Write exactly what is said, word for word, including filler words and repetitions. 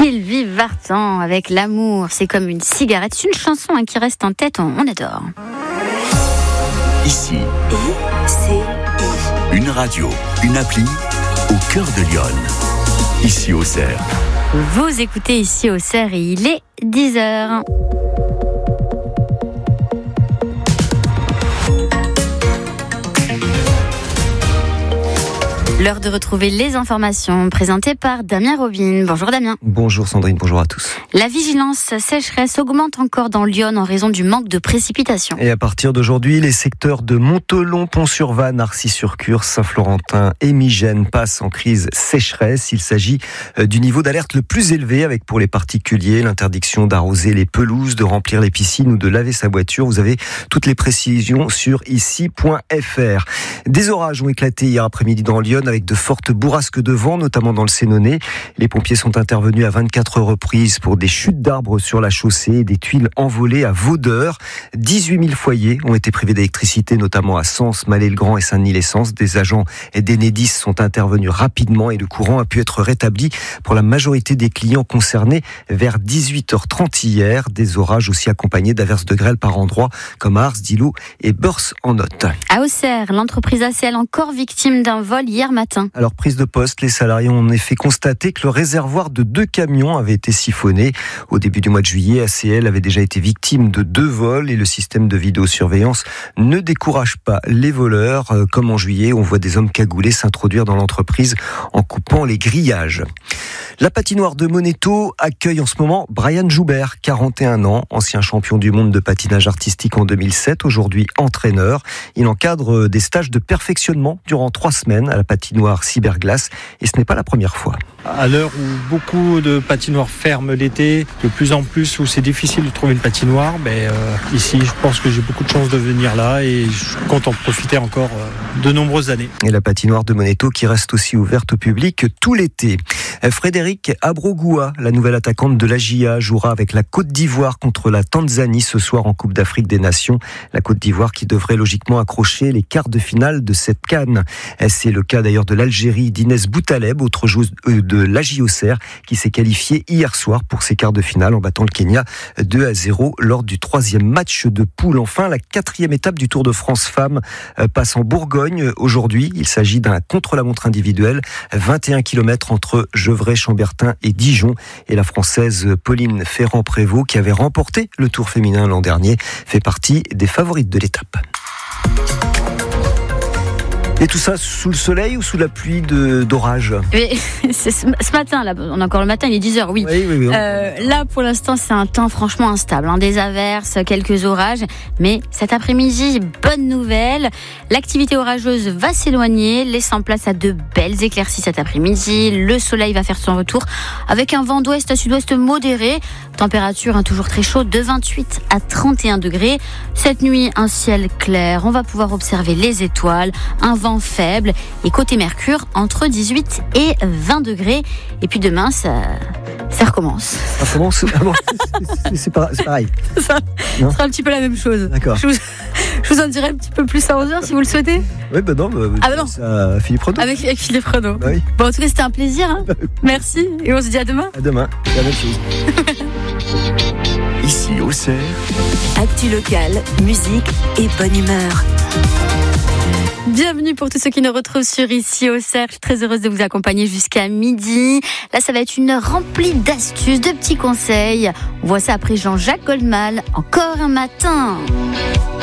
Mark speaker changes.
Speaker 1: Sylvie Vartan avec L'amour, c'est comme une cigarette. C'est une chanson hein, qui reste en tête, on, on adore.
Speaker 2: Ici,
Speaker 3: I, C, I.
Speaker 2: une radio, une appli au cœur de Lyon. Ici Auxerre.
Speaker 1: Vous écoutez Ici Auxerre et il est dix heures. L'heure de retrouver les informations présentées par Damien Robin. Bonjour Damien.
Speaker 4: Bonjour Sandrine, bonjour à tous.
Speaker 1: La vigilance sécheresse augmente encore dans Lyon en raison du manque de précipitations.
Speaker 4: Et à partir d'aujourd'hui, les secteurs de Montelon, Pont-sur-Vanne, Arcis-sur-Cure, Saint-Florentin et Migène passent en crise sécheresse. Il s'agit du niveau d'alerte le plus élevé avec pour les particuliers l'interdiction d'arroser les pelouses, de remplir les piscines ou de laver sa voiture. Vous avez toutes les précisions sur ici point f r. Des orages ont éclaté hier après-midi dans Lyon avec de fortes bourrasques de vent, notamment dans le Sénonais. Les pompiers sont intervenus à vingt-quatre reprises pour des chutes d'arbres sur la chaussée et des tuiles envolées à Vaudeur. dix-huit mille foyers ont été privés d'électricité, notamment à Sens, Mallet-le-Grand et Saint-Denis-les-Sens. Des agents d'Enedis sont intervenus rapidement et le courant a pu être rétabli pour la majorité des clients concernés vers dix-huit heures trente hier. Des orages aussi accompagnés d'averses de grêle par endroits comme Ars, Dilo et Beurs-en-Notte.
Speaker 1: À Auxerre, l'entreprise A C L encore victime d'un vol hier matin.
Speaker 4: Alors, prise de poste, les salariés ont en effet constaté que le réservoir de deux camions avait été siphonné. Au début du mois de juillet, A C L avait déjà été victime de deux vols et le système de vidéosurveillance ne décourage pas les voleurs. Comme en juillet, on voit des hommes cagoulés s'introduire dans l'entreprise en coupant les grillages. La patinoire de Monéto accueille en ce moment Brian Joubert, quarante et un ans, ancien champion du monde de patinage artistique en deux mille sept, aujourd'hui entraîneur. Il encadre des stages de perfectionnement durant trois semaines à la patinoire Cyberglace et ce n'est pas la première fois.
Speaker 5: À l'heure où beaucoup de patinoires ferment l'été, de plus en plus où c'est difficile de trouver une patinoire, mais euh, ici je pense que j'ai beaucoup de chance de venir là et je compte en profiter encore euh, de nombreuses années.
Speaker 4: Et la patinoire de Monéto qui reste aussi ouverte au public tout l'été. Frédéric Abrogoua, la nouvelle attaquante de l'A J A, jouera avec la Côte d'Ivoire contre la Tanzanie ce soir en Coupe d'Afrique des Nations. La Côte d'Ivoire qui devrait logiquement accrocher les quarts de finale de cette CAN. C'est le cas d'ailleurs de l'Algérie d'Inès Boutaleb, autre joueuse de l'A J Auxerre, qui s'est qualifiée hier soir pour ses quarts de finale en battant le Kenya deux à zéro lors du troisième match de poule. Enfin, la quatrième étape du Tour de France Femmes passe en Bourgogne aujourd'hui. Il s'agit d'un contre-la-montre individuel, vingt et un kilomètres entre Gevrey, Chambertin et Dijon. Et la Française Pauline Ferrand-Prévot, qui avait remporté le Tour féminin l'an dernier, fait partie des favorites de l'étape. Et tout ça sous le soleil ou sous la pluie de, d'orage ?
Speaker 1: Mais, c'est ce, ce matin, là, on est encore le matin, il est dix heures, oui.
Speaker 4: Oui, oui, oui.
Speaker 1: Euh, là, pour l'instant, c'est un temps franchement instable. Hein, des averses, quelques orages. Mais cet après-midi, bonne nouvelle. L'activité orageuse va s'éloigner, laissant place à de belles éclaircies cet après-midi. Le soleil va faire son retour avec un vent d'ouest à sud-ouest modéré. Température hein, toujours très chaude, de vingt-huit à trente et un degrés. Cette nuit, un ciel clair. On va pouvoir observer les étoiles. Un vent faible et côté Mercure entre dix-huit et vingt degrés. Et puis demain, ça, ça recommence.
Speaker 4: Ça recommence ah bon, c'est, c'est, pas, c'est pareil.
Speaker 1: Ça non sera un petit peu la même chose.
Speaker 4: D'accord.
Speaker 1: Je vous, je vous en dirai un petit peu plus à onze heures si vous le souhaitez.
Speaker 4: Oui, ben non, bah,
Speaker 1: ah bah non.
Speaker 4: Ça, Philippe Renaud.
Speaker 1: Avec, avec Philippe Renaud.
Speaker 4: Bah oui.
Speaker 1: Bon, en tout cas, c'était un plaisir. Hein. Merci et on se dit à demain.
Speaker 4: À demain, c'est la même chose.
Speaker 2: Ici Auxerre.
Speaker 3: Actu locale, musique et bonne humeur.
Speaker 1: Bienvenue pour tous ceux qui nous retrouvent sur Ici Auxerre. Je suis très heureuse de vous accompagner jusqu'à midi. Là, ça va être une heure remplie d'astuces, de petits conseils. On voit ça après Jean-Jacques Goldman. Encore un matin.